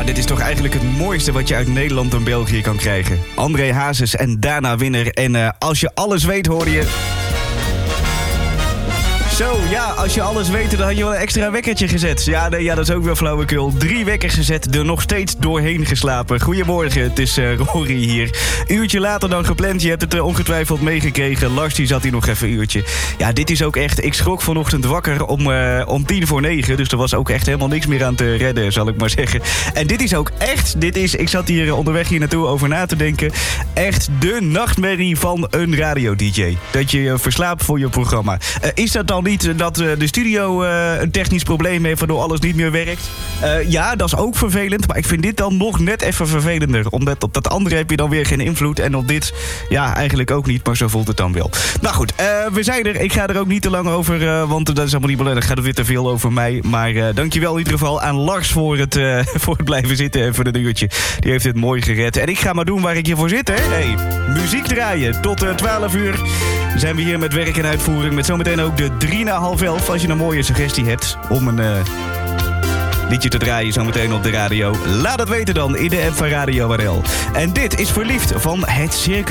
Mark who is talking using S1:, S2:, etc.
S1: dit is toch eigenlijk het mooiste wat je uit Nederland en België kan krijgen. André Hazes en Dana Winner. En als je alles weet, hoorde je... Zo, ja, als je alles weet, dan had je wel een extra wekkertje gezet. Ja, dat is ook wel flauwekul. 3 wekkers gezet, er nog steeds doorheen geslapen. Goedemorgen, het is Rory hier. Uurtje later dan gepland, je hebt het ongetwijfeld meegekregen. Lars, die zat hier nog even een uurtje. Ja, dit is ook echt... Ik schrok vanochtend wakker om 9:10. Dus er was ook echt helemaal niks meer aan te redden, zal ik maar zeggen. En dit is ook echt... Ik zat hier onderweg hier naartoe over na te denken. Echt de nachtmerrie van een radio-dj. Dat je je verslaapt voor je programma. Is dat dan niet dat de studio een technisch probleem heeft waardoor alles niet meer werkt? Ja, dat is ook vervelend. Maar ik vind dit dan nog net even vervelender. Omdat op dat andere heb je dan weer geen invloed. En op dit, ja, eigenlijk ook niet. Maar zo voelt het dan wel. Nou goed, we zijn er. Ik ga er ook niet te lang over. Want dat is allemaal niet belangrijk. Dan gaat het weer te veel over mij. Maar dankjewel in ieder geval aan Lars voor het blijven zitten even een uurtje. Die heeft het mooi gered. En ik ga maar doen waar ik hiervoor zit, hè. Hey, muziek draaien. Tot 12 uur zijn we hier met werk en uitvoering. Met zometeen ook de 11:55. Als je een mooie suggestie hebt om een liedje te draaien zometeen op de radio. Laat het weten dan in de app van Radio RL. En dit is Verliefd van het Circus.